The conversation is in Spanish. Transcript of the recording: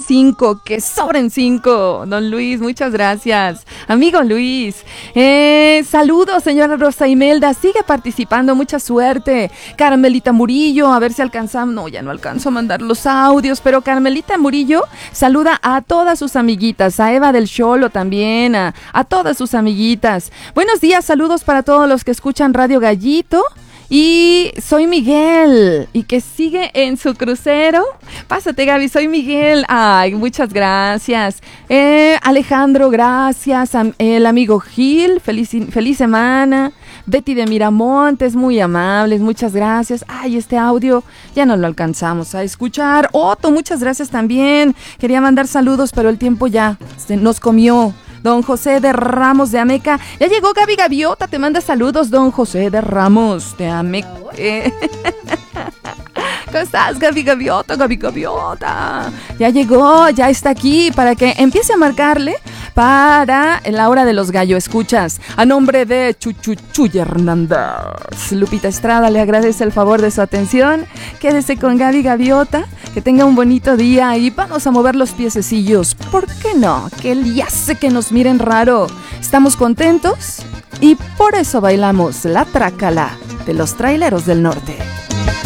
5, que sobren 5. Don Luis, muchas gracias. Amigo Luis, saludos, señora Rosa Imelda, sigue participando, mucha suerte. Carmelita Murillo, a ver si alcanzamos, no, ya no alcanzo a mandar los audios, pero Carmelita Murillo saluda a todas sus amiguitas, a Eva del Cholo también, a todas sus amiguitas. Buenos días, saludos para todos los que escuchan Radio Gallito. Y soy Miguel, y que sigue en su crucero. Pásate, Gaby, soy Miguel. Ay, muchas gracias. Alejandro, gracias. El amigo Gil, feliz semana. Betty de Miramontes, muy amables, muchas gracias. Ay, este audio ya no lo alcanzamos a escuchar. Otto, muchas gracias también. Quería mandar saludos, pero el tiempo ya nos comió. Don José de Ramos de Ameca. Ya llegó Gaby Gaviota, te manda saludos, don José de Ramos de Ameca. ¿Cómo estás, Gaby Gaviota? Gaby Gaviota. Ya llegó, ya está aquí para que empiece a marcarle para la hora de los gallo escuchas. A nombre de Chuy Hernández, Lupita Estrada le agradece el favor de su atención. Quédese con Gaby Gaviota, que tenga un bonito día y vamos a mover los piececillos. ¿Por qué no? Que ya sé que nos miren raro. Estamos contentos y por eso bailamos la trácala de los traileros del norte.